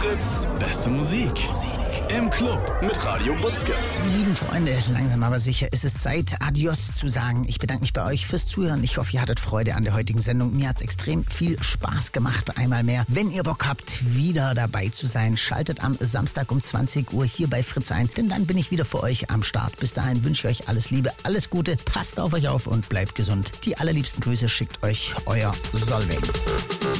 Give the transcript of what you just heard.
Fritz, beste Musik. Im Club mit Radio Butzke. Meine lieben Freunde, langsam aber sicher ist es Zeit, Adios zu sagen. Ich bedanke mich bei euch fürs Zuhören. Ich hoffe, ihr hattet Freude an der heutigen Sendung. Mir hat es extrem viel Spaß gemacht, einmal mehr. Wenn ihr Bock habt, wieder dabei zu sein, schaltet am Samstag um 20 Uhr hier bei Fritz ein, denn dann bin ich wieder für euch am Start. Bis dahin wünsche ich euch alles Liebe, alles Gute, passt auf euch auf und bleibt gesund. Die allerliebsten Grüße schickt euch euer Solveig.